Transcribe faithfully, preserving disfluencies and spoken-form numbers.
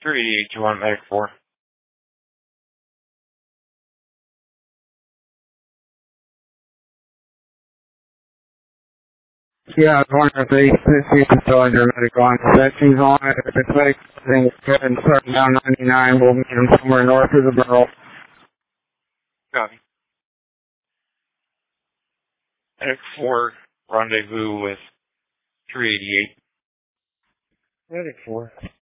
three eighty-eight, you want medic four? Yeah, I was wondering if they see if it's still under medical on sections on it. If it's like things good and starting down ninety-nine, we'll meet them somewhere north of the borough. Copy. Medic four, rendezvous with three eighty-eight. Medic four.